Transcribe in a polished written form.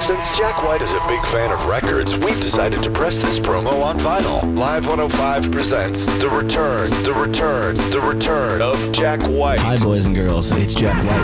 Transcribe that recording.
Since Jack White is a big fan of records, we've decided to press this promo on vinyl. Live 105 presents the return of Jack White. Hi, boys and girls. It's Jack White.